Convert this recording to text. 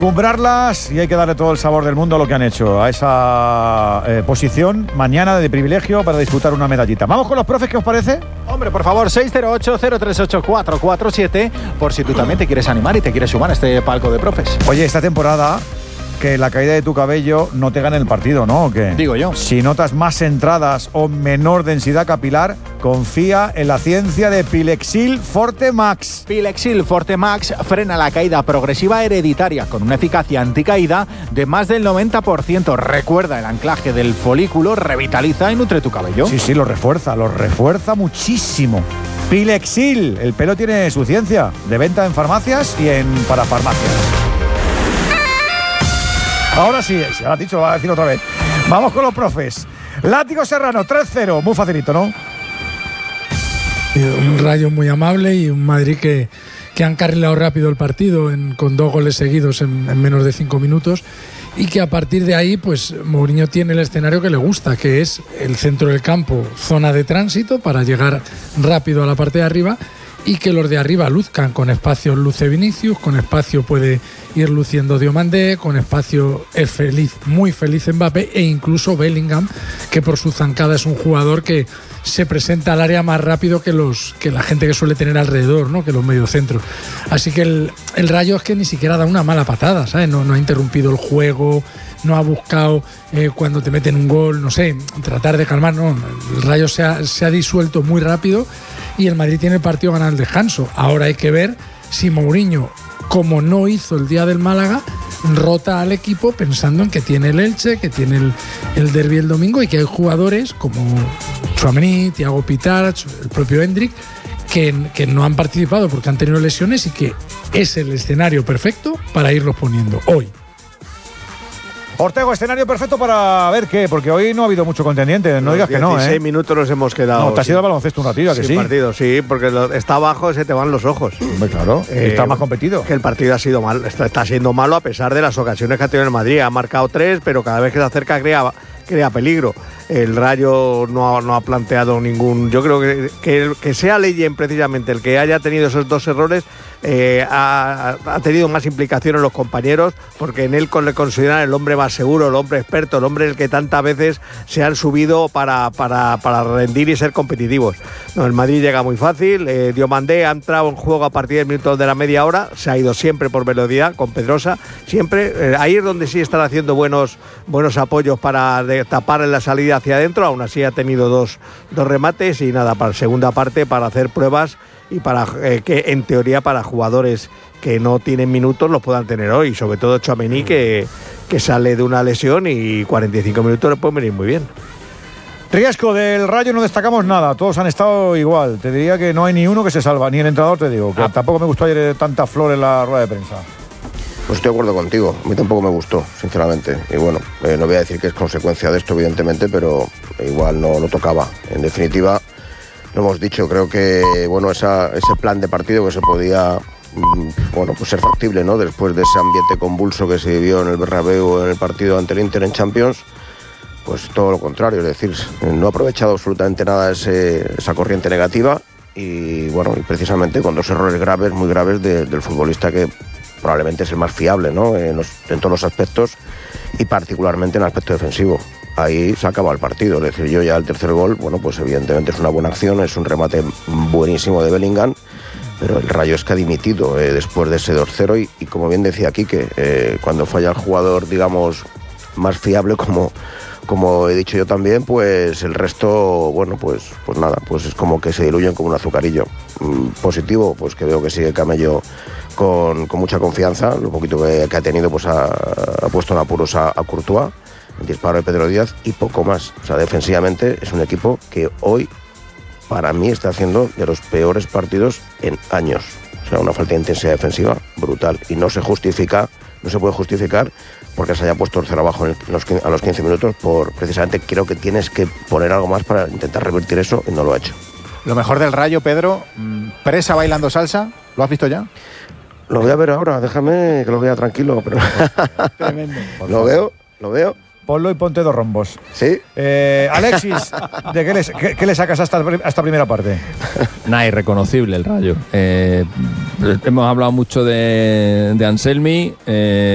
Cumbrarlas y hay que darle todo el sabor del mundo a lo que han hecho, a esa posición mañana de privilegio para disputar una medallita. Vamos con los profes, ¿qué os parece? Hombre, por favor, 608-038-447, por si tú también te quieres animar y te quieres sumar a este palco de profes. Oye, esta temporada, que la caída de tu cabello no te gane el partido, ¿no? ¿O qué? Digo yo. Si notas más entradas o menor densidad capilar, confía en la ciencia de Pilexil Forte Max. Pilexil Forte Max frena la caída progresiva hereditaria con una eficacia anticaída de más del 90%. Recuerda el anclaje del folículo, revitaliza y nutre tu cabello. Sí, lo refuerza muchísimo. Pilexil, el pelo tiene su ciencia, de venta en farmacias y en parafarmacias. Ahora sí, se lo has dicho, lo va a decir otra vez. Vamos con los profes. Látigo Serrano, 3-0, muy facilito, ¿no? Un Rayo muy amable y un Madrid que ha encarrilado rápido el partido con 2 goles seguidos en menos de 5 minutos y que a partir de ahí pues Mourinho tiene el escenario que le gusta, que es el centro del campo, zona de tránsito para llegar rápido a la parte de arriba y que los de arriba luzcan. Con espacio luce Vinicius, con espacio puede ir luciendo Diomandé, con espacio es feliz, muy feliz Mbappé e incluso Bellingham, que por su zancada es un jugador que se presenta al área más rápido que la gente que suele tener alrededor, ¿no? Que los mediocentros. Así que el Rayo es que ni siquiera da una mala patada, ¿sabes? No ha interrumpido el juego, no ha buscado cuando te meten un gol, no sé, tratar de calmar, no. El Rayo se ha disuelto muy rápido y el Madrid tiene el partido ganado al descanso. Ahora hay que ver si Mourinho, como no hizo el día del Málaga, rota al equipo pensando en que tiene el Elche, que tiene el derbi el domingo y que hay jugadores como Tchouaméni, Thiago Pittar, el propio Hendrik, que no han participado porque han tenido lesiones y que es el escenario perfecto para irlos poniendo hoy. Ortego, escenario perfecto para ver qué, porque hoy no ha habido mucho contendiente, no digas que no, 16 minutos nos hemos quedado. No, te has ido al baloncesto un ratillo, que sí. Partido, sí, porque está abajo, se te van los ojos. Hombre, claro, está más competido. Que el partido ha sido mal, está siendo malo a pesar de las ocasiones que ha tenido el Madrid. Ha marcado 3, pero cada vez que se acerca crea peligro. El Rayo no ha planteado ningún... Yo creo que sea Leyen precisamente el que haya tenido esos 2 errores, ha tenido más implicación en los compañeros, porque en él le consideran el hombre más seguro, el hombre experto, el hombre el que tantas veces se han subido para rendir y ser competitivos. No, el Madrid llega muy fácil. Diomandé ha entrado en juego a partir del minuto de la media hora, se ha ido siempre por velocidad, con Pedrosa, siempre. Ahí es donde sí están haciendo buenos apoyos para tapar en la salida hacia adentro. Aún así ha tenido dos remates y nada, para la segunda parte, para hacer pruebas y para que en teoría para jugadores que no tienen minutos los puedan tener hoy, sobre todo Tchouaméni que sale de una lesión y 45 minutos le pueden venir muy bien. Riesgo del Rayo no destacamos nada, todos han estado igual. Te diría que no hay ni uno que se salva, ni el entrenador, te digo, que tampoco me gustó ayer tanta flor en la rueda de prensa. Pues estoy de acuerdo contigo, a mí tampoco me gustó, sinceramente. Y bueno, no voy a decir que es consecuencia de esto, evidentemente, pero igual no lo tocaba. En definitiva, lo hemos dicho, creo que bueno, ese plan de partido que se podía pues ser factible, ¿no? Después de ese ambiente convulso que se vivió en el Bernabéu en el partido ante el Inter en Champions, pues todo lo contrario, es decir, no ha aprovechado absolutamente nada esa corriente negativa y bueno, y precisamente con 2 errores graves, muy graves del futbolista que probablemente es el más fiable, ¿no? En todos los aspectos y particularmente en el aspecto defensivo. Ahí se acaba el partido, es decir, yo ya el tercer gol, bueno, pues evidentemente es una buena acción, es un remate buenísimo de Bellingham, pero el Rayo es que ha dimitido después de ese 2-0 y como bien decía Quique, cuando falla el jugador, digamos, más fiable como he dicho yo también, pues el resto, bueno, pues nada, pues es como que se diluyen como un azucarillo. Positivo, pues que veo que sigue Camello con mucha confianza, lo poquito que ha tenido, pues ha puesto en apuros a Courtois, el disparo de Pedro Díaz y poco más. O sea, defensivamente es un equipo que hoy, para mí, está haciendo de los peores partidos en años. O sea, una falta de intensidad defensiva brutal y no se puede justificar porque se haya puesto el 0 abajo a los 15 minutos precisamente creo que tienes que poner algo más para intentar revertir eso y no lo ha hecho. Lo mejor del Rayo, Pedro, Presa bailando salsa, ¿lo has visto ya? Lo voy a ver ahora, déjame que lo vea tranquilo. Pero Tremendo. Lo veo. Ponlo y ponte 2 rombos. ¿Sí? Alexis, ¿de qué le sacas a esta primera parte? Nada, irreconocible el Rayo. Hemos hablado mucho de Anselmi.